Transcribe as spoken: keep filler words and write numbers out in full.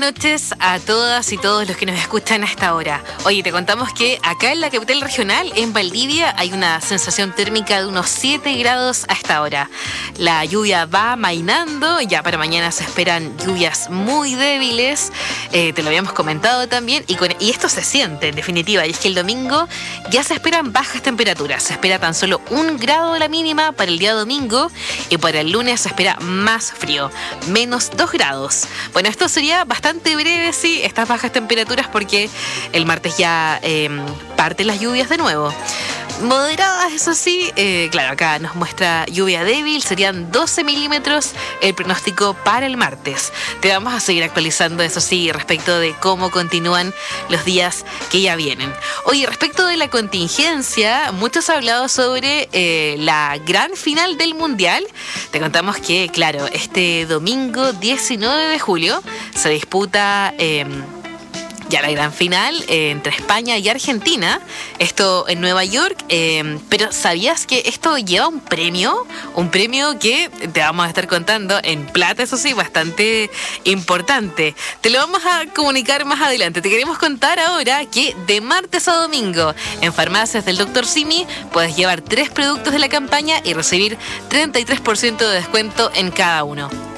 noches a todas y todos los que nos escuchan a esta hora. Oye, te contamos que acá en la capital regional, en Valdivia, hay una sensación térmica de unos siete grados a esta hora. La lluvia va amainando, ya para mañana se esperan lluvias muy débiles, eh, te lo habíamos comentado también, y, con, y esto se siente en definitiva, y es que el domingo ya se esperan bajas temperaturas, se espera tan solo un grado de la mínima para el día domingo, y para el lunes se espera más frío, menos dos grados. Bueno, esto sería bastante breve, sí, estas bajas temperaturas, porque el martes ya eh, parten las lluvias de nuevo. Moderadas, eso sí, eh, claro, acá nos muestra lluvia débil, serían doce milímetros el pronóstico para el martes. Te vamos a seguir actualizando, eso sí, respecto de cómo continúan los días que ya vienen. Oye, respecto de la contingencia, muchos han hablado sobre eh, la gran final del Mundial. Te contamos que, claro, este domingo diecinueve de julio se disputa... Eh, Ya la gran final eh, entre España y Argentina, esto en Nueva York, eh, pero ¿sabías que esto lleva un premio? Un premio que te vamos a estar contando en plata, eso sí, bastante importante. Te lo vamos a comunicar más adelante. Te queremos contar ahora que de martes a domingo en farmacias del doctor Simi puedes llevar tres productos de la campaña y recibir treinta y tres por ciento de descuento en cada uno.